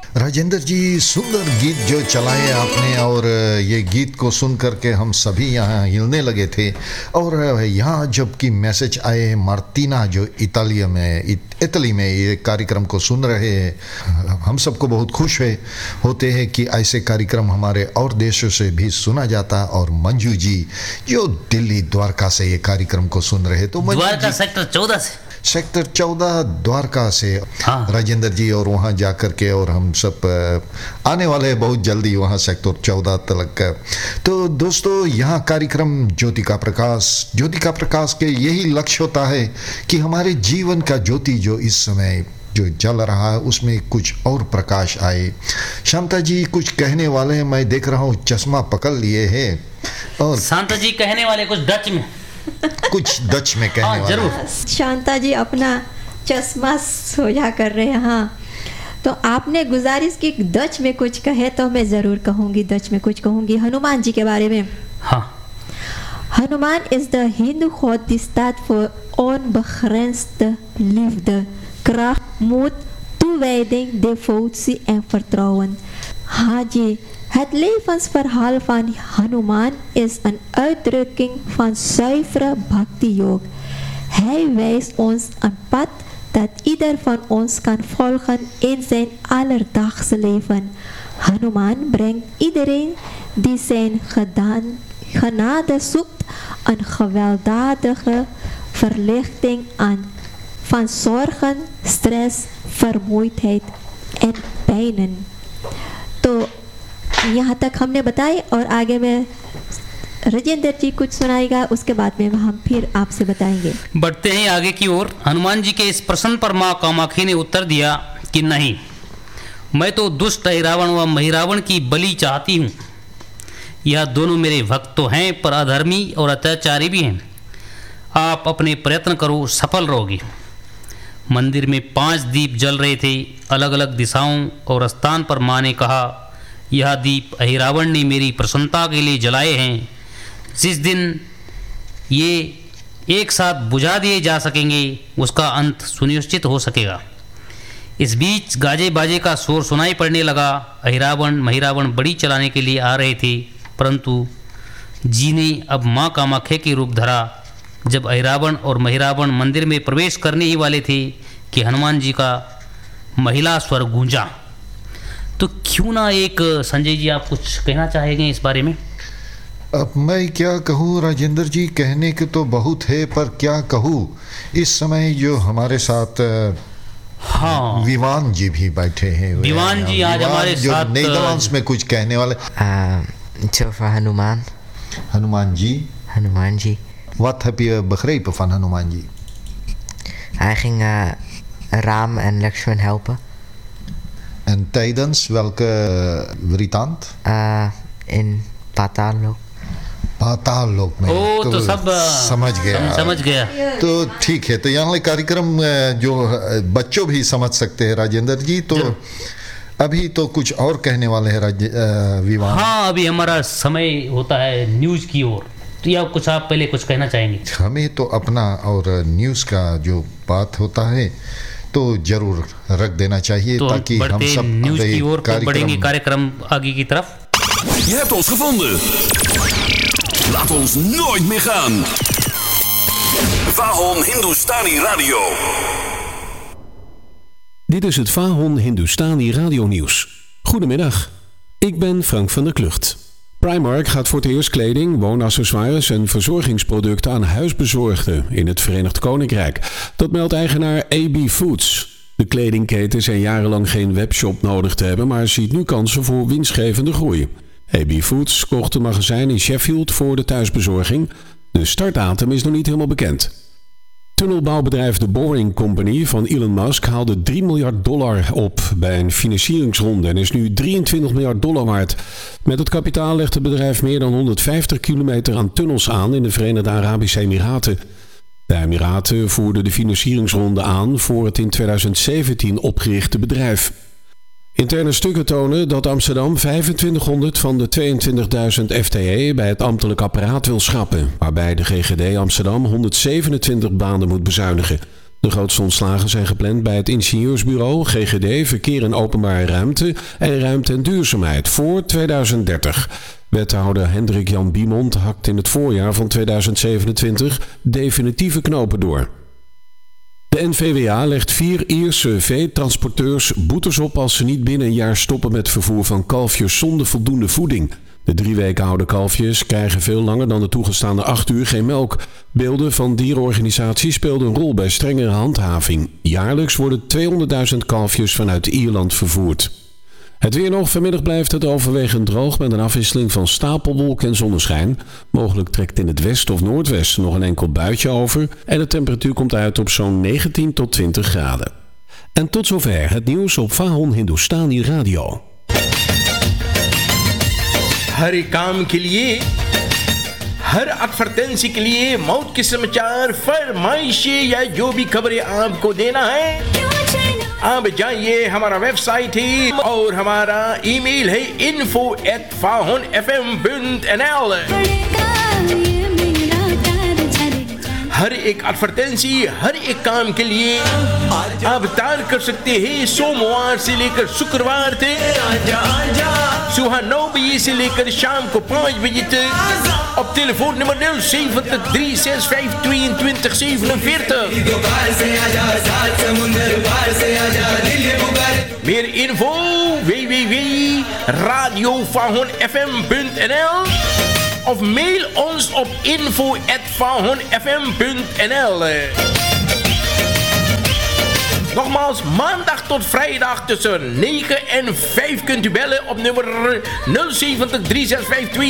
राजेंद्र जी, सुंदर गीत जो चलाए आपने, और ये गीत को सुन करके हम सभी यहाँ हिलने लगे थे। और यहाँ जबकि मैसेज आए मार्टिना जो इटली में ये कार्यक्रम को सुन रहे हैं, हम सबको बहुत खुश होते हैं कि ऐसे कार्यक्रम हमारे और देशों से भी सुना जाता। और मंजू जी जो दिल्ली द्वारका से ये कार्यक्रम को सुन रहे, तो द्वारका सेक्टर 14 द्वारका से राजेंद्र जी, और वहाँ जा कर के और हम सब आने वाले हैं बहुत जल्दी वहाँ सेक्टर 14 तक। तो दोस्तों, यहाँ कार्यक्रम ज्योति का प्रकाश के यही लक्ष्य होता है कि हमारे जीवन का ज्योति जो इस समय जो जल रहा है उसमें कुछ और प्रकाश आए। शांता जी कुछ कहने वाले हैं, मैं देख रहा हूँ चश्मा पकड़ लिए हैं। और शांता जी कहने वाले कुछ डच में कहने वाले। जरूर शांता जी अपना चश्मा सोजा कर रहे हैं। हाँ, तो आपने गुजारिश की डच में कुछ कहे तो मैं ज़रूर कहूँगी, डच में कुछ कहूँगी हनुमान जी के बारे में। हाँ, Hanuman is de Hindu-god die staat voor onbegrensde liefde, kracht, moed, toewijding, devotie en vertrouwen. Haji, het levensverhaal van Hanuman is een uitdrukking van zuivere bhakti-yoga. Hij wijst ons een pad dat ieder van ons kan volgen in zijn alledaagse leven. Hanuman brengt iedereen die zijn genade zoekt een gewelddadige verlichting aan van zorgen, stress, vermoeidheid en pijnen. तो यहाँ तक हमने बताए और आगे में राजेंद्र जी कुछ सुनाएगा, उसके बाद में हम फिर आपसे बताएंगे। बढ़ते हैं आगे की ओर। हनुमान जी के इस प्रश्न पर माँ कामाक्षी ने उत्तर दिया कि नहीं, मैं तो दुष्ट रावण व महिरावण की बलि चाहती हूँ। यह दोनों मेरे भक्त तो हैं पर अधर्मी और अत्याचारी भी हैं। आप अपने प्रयत्न करो, सफल रहोगे। मंदिर में 5 दीप जल रहे थे अलग अलग दिशाओं और स्थान पर। माँ ने कहा, यह दीप अहिरावण ने मेरी प्रसन्नता के लिए जलाए हैं। जिस दिन ये एक साथ बुझा दिए जा सकेंगे उसका अंत सुनिश्चित हो सकेगा। इस बीच गाजे बाजे का शोर सुनाई पड़ने लगा। अहिरावण महिरावण बड़ी चलाने के लिए आ रहे थे, परंतु जी ने अब माँ कामाख्या की रूप धरा। जब अहिरावण और महिरावण मंदिर में प्रवेश करने ही वाले थे कि हनुमान जी का महिला स्वर गूंजा। तो क्यों ना एक संजय जी आप कुछ कहना चाहेंगे इस बारे में? अब मैं क्या कहूँ राजेंद्र जी, कहने के तो बहुत है पर क्या कहूँ। इस समय जो हमारे साथ हाँ, विवान जी भी बैठे हैं। विवान जी आज हमारे साथ नीदरलैंड्स में कुछ कहने वाले। Hanuman ji, wat heb je begrepen van Hanuman ji? Hij ging Ram en Lakshman helpen. En tijdens welke writant? In Patal Lok में। तो सब समझ गया। तो ठीक है, तो यहाँ कार्यक्रम जो बच्चों भी समझ सकते हैं राजेंद्र जी। तो अभी तो कुछ और कहने वाले हैं विवान। हाँ, अभी हमारा समय होता है न्यूज़ की ओर। तो या कुछ आप पहले कुछ कहना चाहेंगे? हमें तो अपना और न्यूज़ का जो बात होता है तो जरूर रख देना चाहिए, तो ताकि हम सब न्यूज़ की ओर बढ़ेंगे कार्यक्रम आगे की तरफ। Je hebt ons gevonden. Laat ons nooit meer gaan. Vahon Hindustani Radio. Dit is het Vahon Hindustani Radio Nieuws. Goedemiddag, ik ben Frank van der Klucht. Primark gaat voor het eerst kleding, woonaccessoires en verzorgingsproducten aan huis bezorgen in het Verenigd Koninkrijk. Dat meldt eigenaar AB Foods. De kledingketen zei jarenlang geen webshop nodig te hebben, maar ziet nu kansen voor winstgevende groei. AB Foods kocht een magazijn in Sheffield voor de thuisbezorging. De startdatum is nog niet helemaal bekend. Tunnelbouwbedrijf The Boring Company van Elon Musk haalde $3 miljard op bij een financieringsronde en is nu $23 miljard waard. Met het kapitaal legt het bedrijf meer dan 150 kilometer aan tunnels aan in de Verenigde Arabische Emiraten. De Emiraten voerden de financieringsronde aan voor het in 2017 opgerichte bedrijf. Interne stukken tonen dat Amsterdam 2500 van de 22.000 FTE bij het ambtelijk apparaat wil schrappen, waarbij de GGD Amsterdam 127 banen moet bezuinigen. De grootste ontslagen zijn gepland bij het ingenieursbureau, GGD, Verkeer en Openbare Ruimte en Ruimte en Duurzaamheid voor 2030. Wethouder Hendrik Jan Biemond hakt in het voorjaar van 2027 definitieve knopen door. De NVWA legt 4 Ierse veetransporteurs boetes op als ze niet binnen een jaar stoppen met vervoer van kalfjes zonder voldoende voeding. De 3 weken oude kalfjes krijgen veel langer dan de toegestaande 8 uur geen melk. Beelden van dierenorganisaties speelden een rol bij strengere handhaving. Jaarlijks worden 200.000 kalfjes vanuit Ierland vervoerd. Het weer nog. Vanmiddag blijft het overwegend droog met een afwisseling van stapelwolken en zonneschijn. Mogelijk trekt in het westen of noordwesten nog een enkel buitje over. En de temperatuur komt uit op zo'n 19 tot 20 graden. En tot zover het nieuws op Fahon Hindustani Radio. हर काम के लिए हर एडवर्टेंसी के लिए मौत के समाचार फरमाइशें या जो भी खबरें आपको देना है आप जाइए हमारा वेबसाइट है और हमारा ईमेल है info@fahonfm.nl। हर एक एडवर्टेंसी हर एक काम के लिए आप तार कर सकते हैं सोमवार से लेकर शुक्रवार तक सुबह 9 बजे से लेकर शाम को 5 बजे तक op telefoonnummer 070 365 22 47. Meer info www.radiofahonfm.nl of mail ons op info@fahonfm.nl. Nogmaals, maandag tot vrijdag tussen 9 en 5 kunt u bellen op nummer 070 365